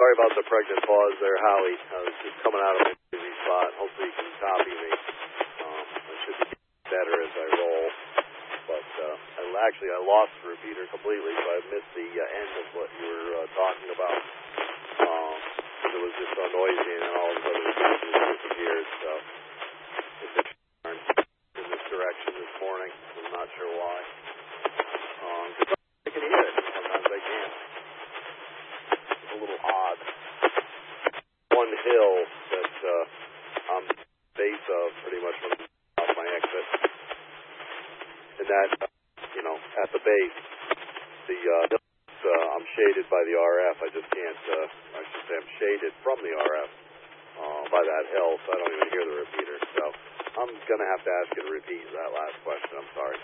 Sorry about the pregnant pause there, Howie. I was just coming out of a busy spot. Hopefully you can copy me. I should be better as I roll. But I lost the repeater completely, so I missed the end of what you were talking about. It was just so noisy, and all of a sudden it disappeared. So it's in this direction this morning. I'm not sure why. I can hear it. Sometimes I can't. It's a little odd. One hill that I'm base of pretty much when I'm off my exit. And that, at the base, I'm shaded by the RF. I just can't, I should say I'm shaded from the RF by that hill, so I don't even hear the repeater. So I'm going to have to ask you to repeat that last question. I'm sorry.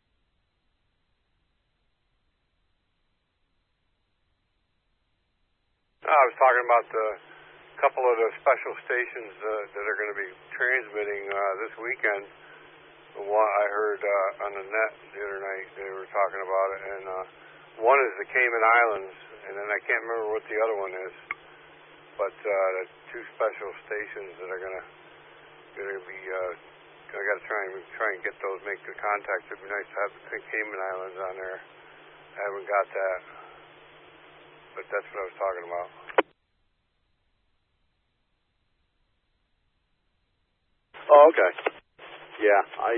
I was talking about a couple of the special stations that are going to be transmitting this weekend. One I heard on the net the other night, they were talking about it, and one is the Cayman Islands, and then I can't remember what the other one is, but the two special stations that are going to be, I got to try and get those, make the contact. It'd be nice to have the Cayman Islands on there. I haven't got that, but that's what I was talking about. Oh, okay. Yeah, I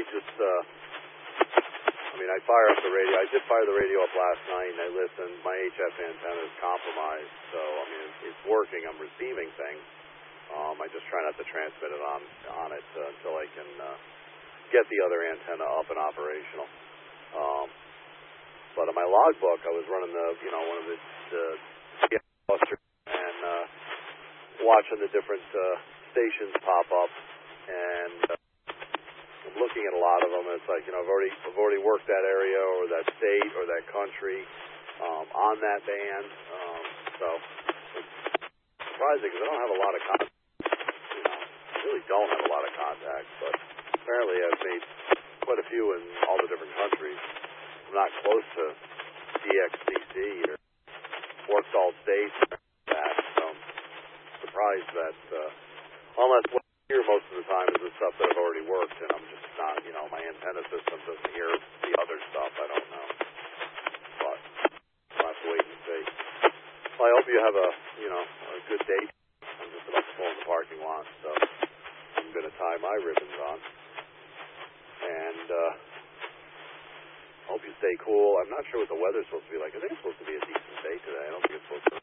fire up the radio. I did fire the radio up last night, and I listened. My HF antenna is compromised, so, it's working. I'm receiving things. I just try not to transmit it on it until I can get the other antenna up and operational. But on my logbook, I was running one of the clusters and watching the different stations pop up, and I'm looking at a lot of them. It's like, I've already worked that area or that state or that country on that band. So it's surprising because I don't have a lot of contact. I really don't have a lot of contacts, but apparently I've made quite a few in all the different countries. I'm not close to DXCC or worked all states or that, so I'm surprised that unless what I hear most of the time is the stuff that I've already worked, and I'm just not, my antenna system doesn't hear the other stuff. I don't know, but I'll have to wait and see. Well, I hope you have a good date. I'm just about to pull in the parking lot, so I'm going to tie my ribbons on, and hope you stay cool. I'm not sure what the weather's supposed to be like. I think it's supposed to be a decent day today. I don't think it's supposed to.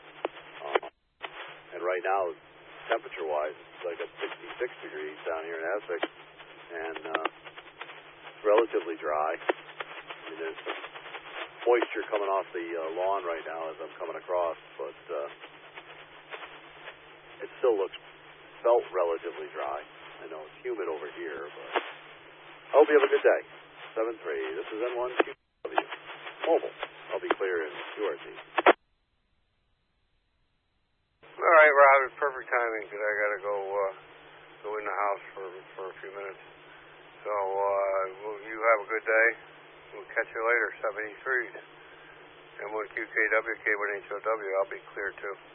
And right now, temperature-wise, it's like at 66 degrees down here in Essex, and it's relatively dry. There's some moisture coming off the lawn right now as I'm coming across, but it still felt relatively dry. I know it's humid over here, but I hope you have a good day. 7-3. This is N1QW Mobile. I'll be clear in QRT. All right, Rob, it's perfect timing because I got to go in the house for a few minutes. So you have a good day. We'll catch you later. 73. M1QKW, K1HOW. I'll be clear too.